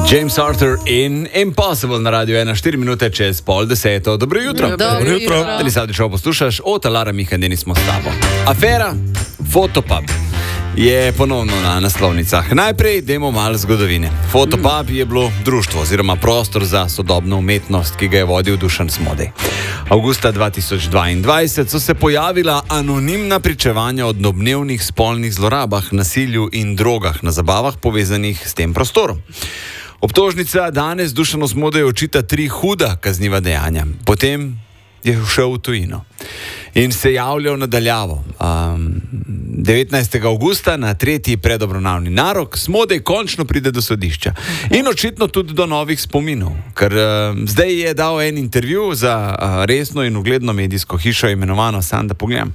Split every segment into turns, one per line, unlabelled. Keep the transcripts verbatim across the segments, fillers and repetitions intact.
James Arthur in Impossible na radiju ena, štiri minute čez pol deseto. Dobro jutro.
Dobro jutro.
Ali sad šel poslušaš? O, Talara Mihajleni smo s tabo. Afera Fotopub je ponovno na naslovnicah. Najprej dajmo malo zgodovine. Fotopub je bilo društvo oziroma prostor za sodobno umetnost, ki ga je vodil Dušan Smodej. Avgusta dva tisoč dvaindvajset so se pojavila anonimna pričevanja o domnevnih spolnih zlorabah, nasilju in drogah na zabavah povezanih s tem prostorom. Obtožnica danes Dušanu Smodeju očita tri huda kazniva dejanja. Potem je šel v tujino in se javljal nadaljavo. Um, devetnajstega avgusta na tretji predobravnavni narok Smodej končno pride do sodišča. In očitno tudi do novih spominov, ker uh, zdaj je dal en intervju za uh, resno in ugledno medijsko hišo imenovano, sam da pogledam,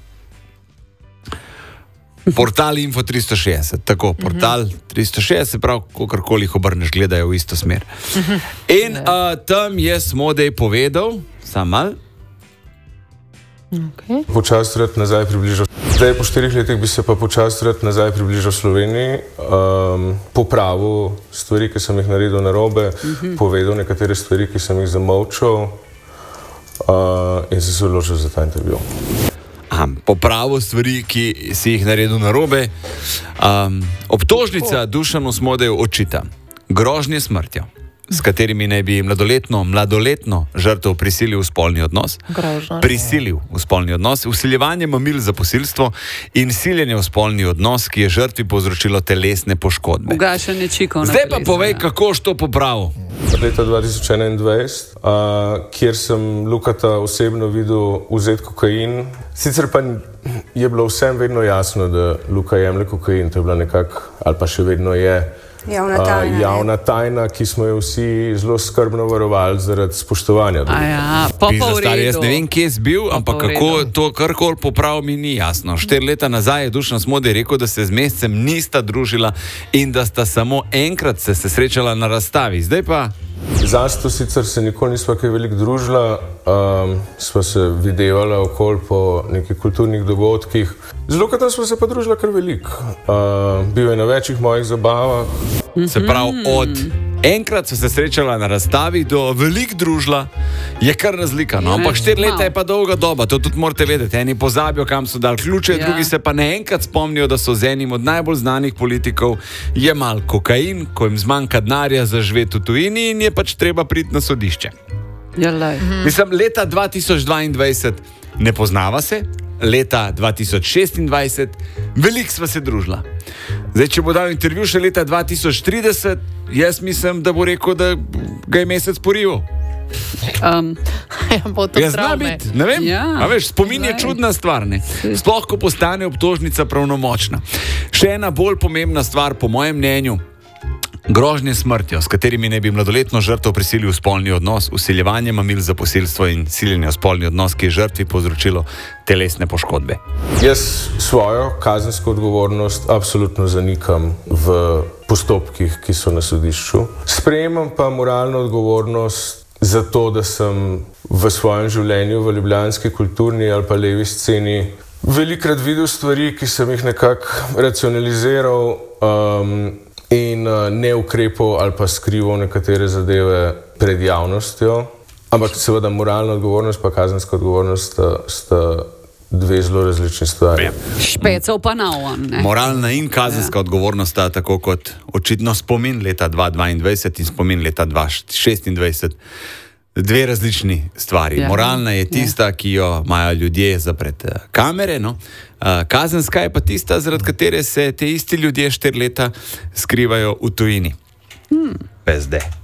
Portal Info tristo šestdeset, tako, Portal tristo šestdeset, prav, kakorkoli jih obrneš, gledajo v isto smer. In uh, tam je Smodej povedal, sam mal,
Okay. Počasi rad nazaj približal. Zdaj po štirih letih bi se pa počasi rad nazaj približal Sloveniji, um, popravil stvari, ki sem jih naredil narobe, uh-huh. povedal nekatere stvari, ki sem jih zamolčal uh, in se odločil za ta intervju.
Aha, popravil stvari, ki si jih naredil narobe. Um, obtožnica Dušanu Smodeju očita grožnje smrtjo, s katerimi naj bi mladoletno, mladoletno žrtev prisilil v spolni odnos,
Grožno.
prisilil v spolni odnos, vsiljevanje mamil za posilstvo in siljenje v spolni odnos, ki je žrtvi povzročilo telesne poškodbe.
Ugašanje čikov na
Zdaj pa
telesu,
povej,
ja.
kako što popravil.
Leta dva tisoč enaindvajset, uh, kjer sem Lukata osebno videl vzeti kokain. Sicer pa je bilo vsem vedno jasno, da Luka jemlje kokain, to je bila nekako, ali pa še vedno je,
Javna tajna,
uh, javna tajna, ki smo jo vsi zelo skrbno varovali zaradi spoštovanja.
A ja, pa pa v
Stari, jaz
redu.
ne vem, kje je bil, ampak
pa v
kako
redu.
to karkoli popravil, mi ni jasno. Štiri leta nazaj je Dušan Smodej rekel, da se z mesecem nista družila in da sta samo enkrat se, se srečala na razstavi. Zdaj pa...
Zato sicer se nikoli nisva kaj veliko družila, um, sva se videvala okoli po nekih kulturnih dogodkih. Z Lukatom sva se pa družila kar veliko. Uh, bil je na večjih mojih zabavah.
Se pravi, od enkrat so se srečala na razstavi do velik družila, je kar razlika. No? Ampak štiri leta je pa dolga doba, to tudi morate vedeti. Eni pozabijo, kam so dali ključe,
Ja.
drugi se pa naenkrat spomnijo, da so z enim od najbolj znanih politikov jemali kokain, ko jim zmanjka denarja za živeti v tujini in je pač treba priti na sodišče.
Jalaj.
Mislim, leta dva tisoč dvaindvajset ne poznava se, leta dva tisoč šestindvajset veliko sva se družila. Zdaj, če bo dal intervju še leta dva tisoč trideset, jaz mislim, da bo rekel, da ga je mesec porival.
Um,
Ja, bo to
Jaz znam
travme.
biti, ne vem.
Ja,
A veš, spomin je
zdaj.
čudna stvar, ne? Sploh, ko postane obtožnica pravnomočna. Še ena bolj pomembna stvar, po mojem mnenju, grožnje smrtjo, s katerimi ne bi mladoletno žrtev prisilil v spolni odnos, vsiljevanje mamil za posilstvo in siljenje v spolni odnos, ki je žrtvi povzročilo telesne poškodbe.
Jaz svojo kazensko odgovornost absolutno zanikam v postopkih, ki so na sodišču. Sprejemam pa moralno odgovornost za to, da sem v svojem življenju v ljubljanski kulturni ali pa levi sceni velikrat videl stvari, ki sem jih nekako racionaliziral um, in uh, ne ukrepal ali pa skrival nekatere zadeve pred javnostjo. Ampak seveda moralna odgovornost pa kazenska odgovornost sta, sta dve zelo različni stvari.
Špecov pa na on. Ne?
Moralna in kazenska ja. odgovornost sta tako kot očitno spomin leta dva tisoč dvaindvajset in spomin leta dva tisoč šestindvajset. Dve različni stvari.
Ja.
Moralna je tista, ja. ki jo imajo ljudje zapred kamere, no? Kazenska je pa tista, zaradi katere se te isti ljudje štiri leta skrivajo v tujini. Hmm. P S D.